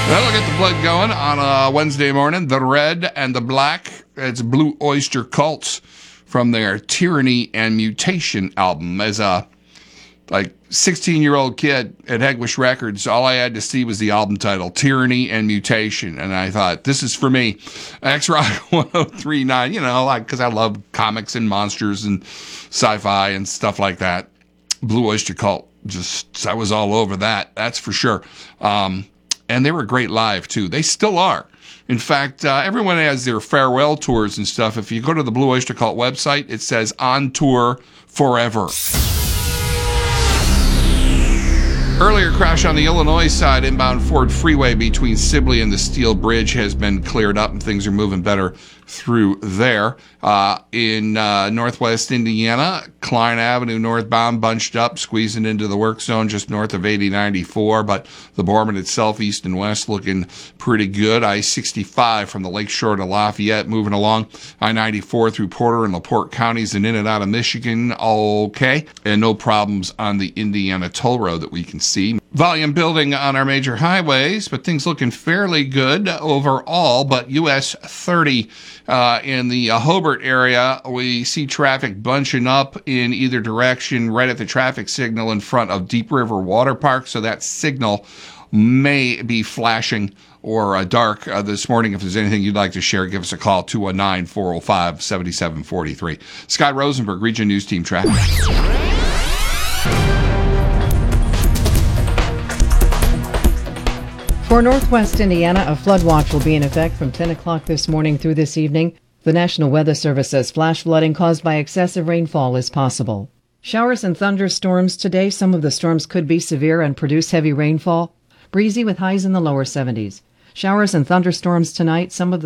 That'll get the blood going on a Wednesday morning. The red and the black. It's Blue Oyster Cult from their Tyranny and Mutation album. As a 16-year-old kid at Hegwish Records, all I had to see was the album title, Tyranny and Mutation. And I thought, this is for me. X-Rock 1039, because I love comics and monsters and sci-fi and stuff like that. Blue Oyster Cult, I was all over that. That's for sure. And they were great live, too. They still are. In fact, everyone has their farewell tours and stuff. If you go to the Blue Oyster Cult website, it says on tour forever. Earlier crash on the Illinois side, inbound Ford Freeway between Sibley and the Steel Bridge has been cleared up and things are moving better through there. In northwest Indiana, Klein Avenue northbound bunched up, squeezing into the work zone just north of 8094, but the Borman itself, east and west, looking pretty good. I-65 from the Lakeshore to Lafayette moving along. I-94 through Porter and LaPorte counties and in and out of Michigan, all okay. And no problems on the Indiana toll road that we can see. Volume building on our major highways, but things looking fairly good overall. But US 30 in the Hobart area, we see traffic bunching up in either direction right at the traffic signal in front of Deep River Water Park. So that signal may be flashing or dark this morning. If there's anything you'd like to share, give us a call, 219-405-7743. Scott Rosenberg, Region News Team Traffic. For northwest Indiana, a flood watch will be in effect from 10 o'clock this morning through this evening. The National Weather Service says flash flooding caused by excessive rainfall is possible. Showers and thunderstorms today. Some of the storms could be severe and produce heavy rainfall. Breezy with highs in the lower 70s. Showers and thunderstorms tonight. Some of the